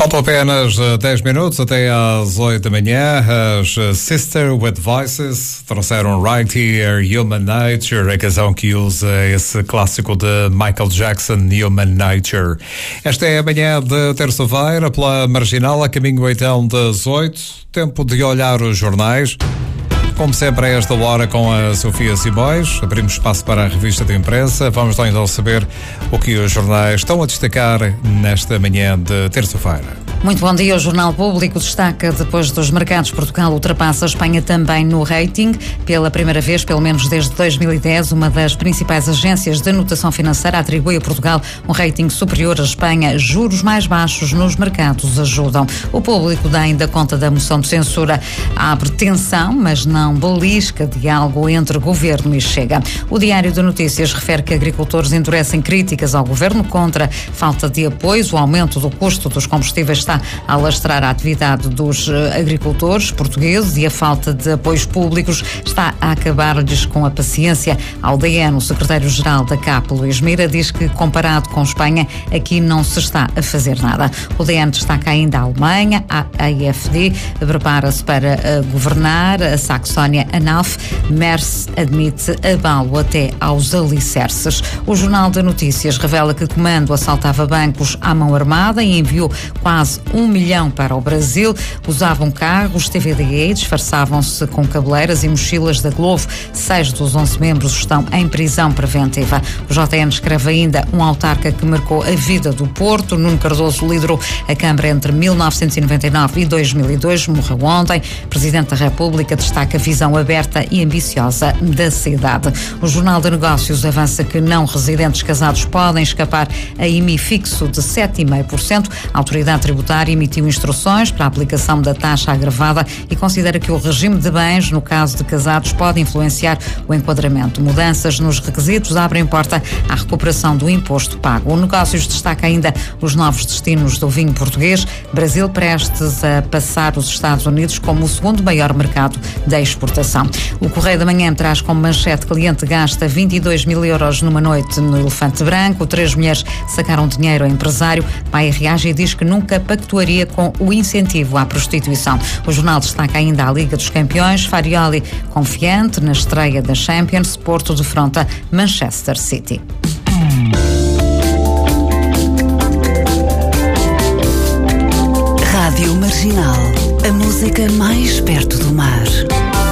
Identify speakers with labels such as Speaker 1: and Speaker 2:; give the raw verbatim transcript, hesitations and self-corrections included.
Speaker 1: Faltam apenas dez minutos até às oito da manhã. As Sister with Voices trouxeram Right Here, Human Nature, a canção que usa esse clássico de Michael Jackson, Human Nature. Esta é a manhã de terça-feira, pela Marginal, a caminho então das oito. Tempo de olhar os jornais. Como sempre, a esta hora com a Sofia Simões, abrimos espaço para a revista de imprensa. Vamos lá então saber o que os jornais estão a destacar nesta manhã de terça-feira.
Speaker 2: Muito bom dia. O Jornal Público destaca: depois dos mercados, Portugal ultrapassa a Espanha também no rating. Pela primeira vez, pelo menos desde dois mil e dez, uma das principais agências de anotação financeira atribui a Portugal um rating superior à Espanha. Juros mais baixos nos mercados ajudam. O Público dá ainda conta da moção de censura. Há pretensão, mas não belisca diálogo entre governo e Chega. O Diário de Notícias refere que agricultores endurecem críticas ao governo contra falta de apoios. O aumento do custo dos combustíveis está a alastrar a atividade dos agricultores portugueses e a falta de apoios públicos está a acabar-lhes com a paciência. Ao D N, o secretário-geral da C A P, Luís Mira, diz que, comparado com Espanha, aqui não se está a fazer nada. O D N destaca ainda a Alemanha. A A F D prepara-se para governar. A Saxónia Anhalt, Merz admite abalo até aos alicerces. O Jornal de Notícias revela que comando assaltava bancos à mão armada e enviou quase um milhão para o Brasil. Usavam carros T V D E, disfarçavam-se com cabeleiras e mochilas da Glovo. Seis dos onze membros estão em prisão preventiva. O J N escreve ainda: um autarca que marcou a vida do Porto. Nuno Cardoso liderou a Câmara entre mil novecentos e noventa e nove e dois mil e dois. Morreu ontem. O Presidente da República destaca a visão aberta e ambiciosa da cidade. O Jornal de Negócios avança que não residentes casados podem escapar a I M I fixo de sete vírgula cinco por cento. A autoridade tributária emitiu instruções para a aplicação da taxa agravada e considera que o regime de bens, no caso de casados, pode influenciar o enquadramento. Mudanças nos requisitos abrem porta à recuperação do imposto pago. O Negócios destaca ainda os novos destinos do vinho português. Brasil prestes a passar os Estados Unidos como o segundo maior mercado da exportação. O Correio da Manhã traz como manchete: cliente gasta vinte e dois mil euros numa noite no Elefante Branco. Três mulheres sacaram dinheiro ao empresário. Pai reage e diz que nunca pactuaria com o incentivo à prostituição. O jornal destaca ainda a Liga dos Campeões. Farioli confiante na estreia da Champions. Porto defronta Manchester City.
Speaker 3: Rádio Marginal, a música mais perto do mar.